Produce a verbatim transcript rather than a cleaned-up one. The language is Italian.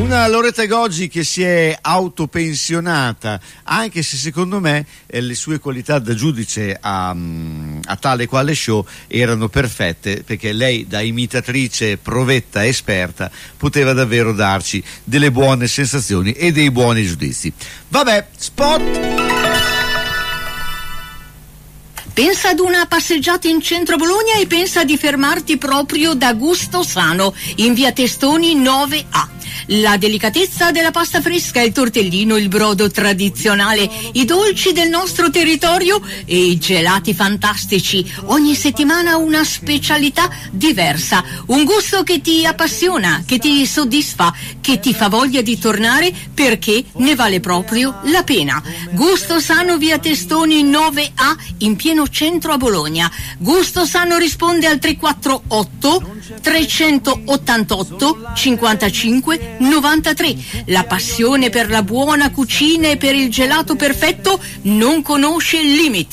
Una Loretta Goggi che si è autopensionata, anche se secondo me eh, le sue qualità da giudice a, a tale quale show erano perfette, perché lei da imitatrice provetta esperta poteva davvero darci delle buone sensazioni e dei buoni giudizi. Vabbè, spot. Pensa ad una passeggiata in centro a Bologna e pensa di fermarti proprio da Gusto Sano, in via Testoni nove A. La delicatezza della pasta fresca, il tortellino, il brodo tradizionale, i dolci del nostro territorio e i gelati fantastici. Ogni settimana una specialità diversa, un gusto che ti appassiona, che ti soddisfa, che ti fa voglia di tornare perché ne vale proprio la pena. Gusto Sano, via Testoni nove A, in pieno centro a Bologna. Gusto Sano risponde al tre quattro otto trecentottantotto cinquantacinque novantatré. La passione per la buona cucina e per il gelato perfetto non conosce limiti.